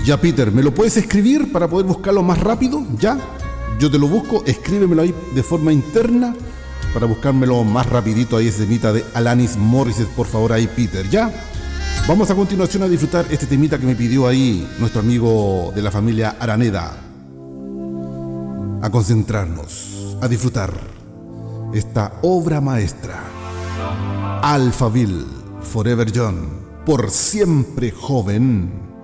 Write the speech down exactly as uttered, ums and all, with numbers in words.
Ya, Peter, ¿me lo puedes escribir para poder buscarlo más rápido? ¿Ya? Yo te lo busco, escríbemelo ahí de forma interna para buscármelo más rapidito ahí ese temita de Alanis Morissette, por favor ahí, Peter, ¿ya? Vamos a continuación a disfrutar este temita que me pidió ahí nuestro amigo de la familia Araneda. A concentrarnos, a disfrutar esta obra maestra. Alphaville, Forever Young, por siempre joven.